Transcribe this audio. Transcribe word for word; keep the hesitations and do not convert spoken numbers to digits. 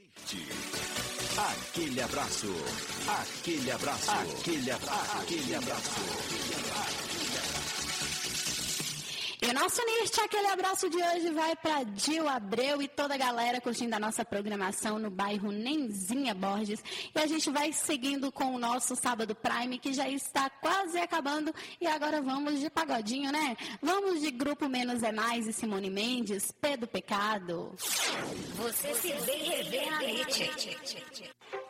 Aquele abraço, aquele abraço, aquele abraço, aquele abraço. E o nosso Nirte, aquele abraço de hoje vai para Dil Abreu e toda a galera curtindo a nossa programação no bairro Nenzinha Borges. E a gente vai seguindo com o nosso Sábado Prime, que já está quase acabando. E agora vamos de pagodinho, né? Vamos de Grupo Menos é Mais e Simone Mendes, Pé do Pecado. Você se vê e revê na Nite.